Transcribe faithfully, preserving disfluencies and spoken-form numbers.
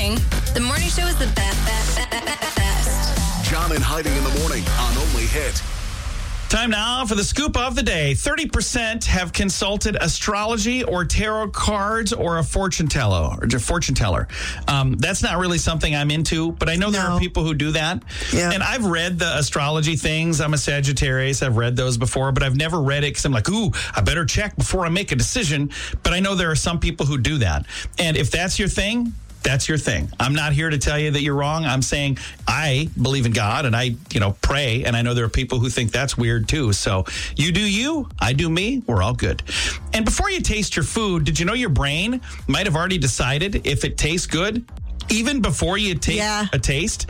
morning. The morning show is the best, best, best, best. John and Heidi in the morning on Only Hit. Time now for the scoop of the day. thirty percent have consulted astrology or tarot cards or a fortune teller. Or a fortune teller. Um, that's not really something I'm into, but I know there No. are people who do that. Yeah. And I've read the astrology things. I'm a Sagittarius. I've read those before, but I've never read it because I'm like, ooh, I better check before I make a decision. But I know there are some people who do that. And if that's your thing, that's your thing. I'm not here to tell you that you're wrong. I'm saying I believe in God and I, you know, pray. And I know there are people who think that's weird too. So you do you, I do me. We're all good. And before you taste your food, did you know your brain might have already decided if it tastes good even before you take Yeah. a taste?